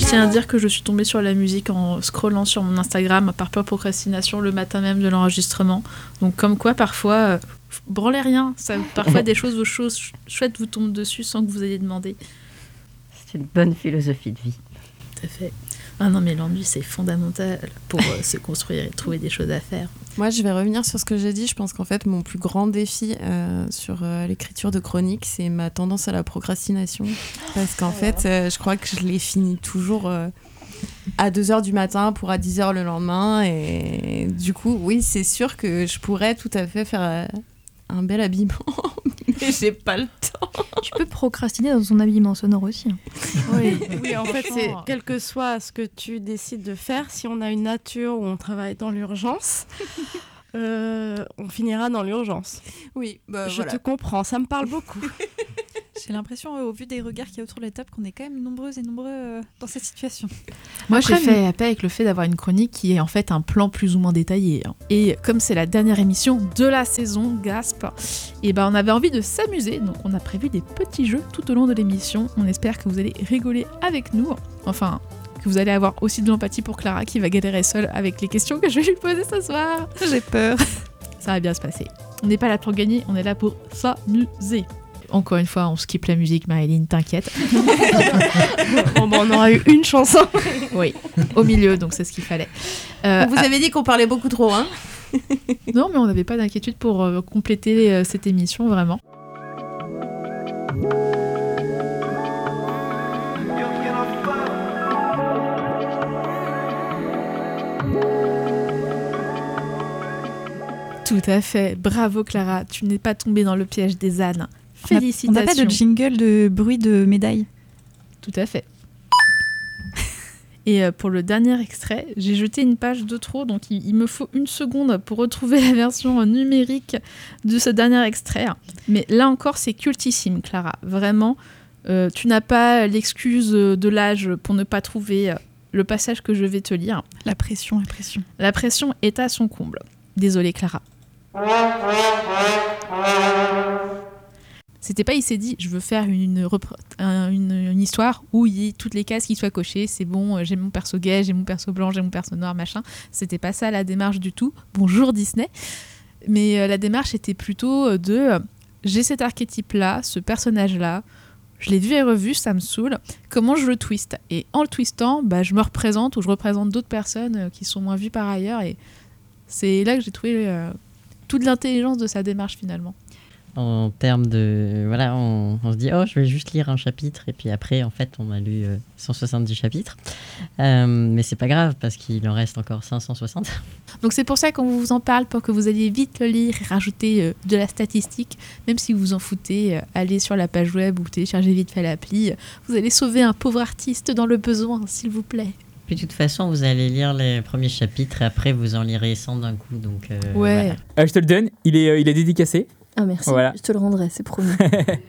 tiens à dire que je suis tombée sur la musique en scrollant sur mon Instagram par pure procrastination le matin même de l'enregistrement. Donc comme quoi parfois, branlez rien, parfois des choses chouettes vous tombent dessus sans que vous ayez demandé. C'est une bonne philosophie de vie. Tout à fait. Ah non mais l'ennui c'est fondamental pour se construire et trouver des choses à faire. Moi je vais revenir sur ce que j'ai dit, je pense qu'en fait mon plus grand défi sur l'écriture de chroniques c'est ma tendance à la procrastination parce qu'en fait je crois que je les finis toujours à 2h du matin pour à 10h le lendemain et du coup oui c'est sûr que je pourrais tout à fait faire un bel habillement mais j'ai pas le temps. Tu peux procrastiner dans ton habillement sonore aussi. Oui, en fait, c'est quel que soit ce que tu décides de faire, si on a une nature où on travaille dans l'urgence, on finira dans l'urgence. Oui, je te comprends, ça me parle beaucoup. J'ai l'impression, au vu des regards qu'il y a autour de la table, qu'on est quand même nombreuses et nombreux dans cette situation. Moi, j'ai fait la paix avec le fait d'avoir une chronique qui est en fait un plan plus ou moins détaillé. Et comme c'est la dernière émission de la saison, gasp, et on avait envie de s'amuser. Donc, on a prévu des petits jeux tout au long de l'émission. On espère que vous allez rigoler avec nous. Enfin, que vous allez avoir aussi de l'empathie pour Clara qui va galérer seule avec les questions que je vais lui poser ce soir. J'ai peur. Ça va bien se passer. On n'est pas là pour gagner, on est là pour s'amuser. Encore une fois, on skippe la musique, Maëline, t'inquiète. On aura eu une chanson. Oui, au milieu, donc c'est ce qu'il fallait. Vous avez dit qu'on parlait beaucoup trop, hein? Non, mais on n'avait pas d'inquiétude pour compléter cette émission, vraiment. Tout à fait. Bravo, Clara. Tu n'es pas tombée dans le piège des ânes. Félicitations. On n'a pas de jingle de bruit de médaille. Tout à fait. Et pour le dernier extrait, j'ai jeté une page de trop, donc il me faut une seconde pour retrouver la version numérique de ce dernier extrait. Mais là encore, c'est cultissime, Clara. Vraiment, tu n'as pas l'excuse de l'âge pour ne pas trouver le passage que je vais te lire. La pression. La pression est à son comble. Désolée, Clara. C'était pas, il s'est dit, je veux faire une histoire où il y ait toutes les cases qui soient cochées, c'est bon, j'ai mon perso gay, j'ai mon perso blanc, j'ai mon perso noir, machin. C'était pas ça la démarche du tout. Bonjour Disney. Mais la démarche était plutôt j'ai cet archétype-là, ce personnage-là, je l'ai vu et revu, ça me saoule. Comment je le twiste? Et en le twistant, je me représente ou je représente d'autres personnes qui sont moins vues par ailleurs. Et c'est là que j'ai trouvé toute l'intelligence de sa démarche finalement. En termes de... Voilà, on se dit, oh, je vais juste lire un chapitre. Et puis après, en fait, on a lu 170 chapitres. Mais c'est pas grave, parce qu'il en reste encore 560. Donc c'est pour ça qu'on vous en parle, pour que vous alliez vite le lire et rajouter de la statistique. Même si vous vous en foutez, allez sur la page web ou téléchargez vite fait l'appli. Vous allez sauver un pauvre artiste dans le besoin, s'il vous plaît. Puis de toute façon, vous allez lire les premiers chapitres et après, vous en lirez 100 d'un coup. Donc, ouais. voilà. Je te le donne, il est dédicacé. Ah merci, voilà. je te le rendrai, c'est promis.